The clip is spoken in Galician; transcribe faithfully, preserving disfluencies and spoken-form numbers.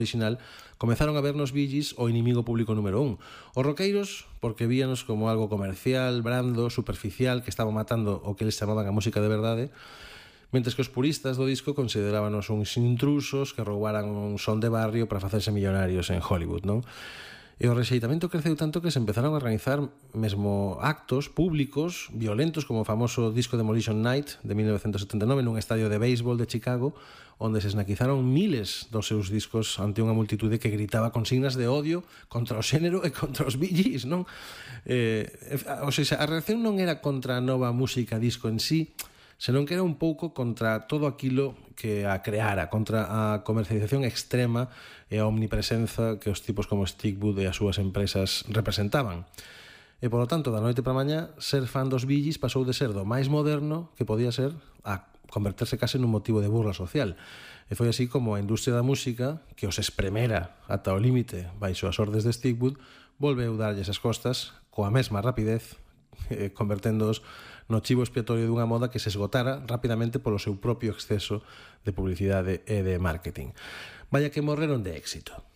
original, comezaron a ver nos Bee Gees o inimigo público número un. Os roqueiros, porque víanos como algo comercial, brando, superficial, que estaba matando o que eles chamaban a música de verdade, mentres que os puristas do disco considerábanos uns intrusos que roubaran un son de barrio para facerse millonarios en Hollywood, non? E o rexeitamento creceu tanto que se empezaron a organizar mesmo actos públicos violentos, como o famoso disco Demolition Night de mil novecientos setenta e nove nun estadio de béisbol de Chicago, onde se esnaquizaron miles dos seus discos ante unha multitude que gritaba consignas de odio contra o xénero e contra os Bee Gees, non? Eh, ou seja, a reacción non era contra a nova música disco en sí, senón que era un pouco contra todo aquilo que a creara, contra a comercialización extrema e a omnipresenza que os tipos como Stigwood e as súas empresas representaban. E, polo tanto, da noite para mañá, ser fan dos Bee Gees pasou de ser do máis moderno que podía ser a converterse case nun motivo de burla social. E foi así como a industria da música, que os espremera ata o límite baixo as ordes de Stigwood, volveu darlles as costas coa mesma rapidez, eh, converténdoos no chivo expiatorio dunha moda que se esgotara rapidamente polo seu propio exceso de publicidade e de marketing. Vaya que morreron de éxito.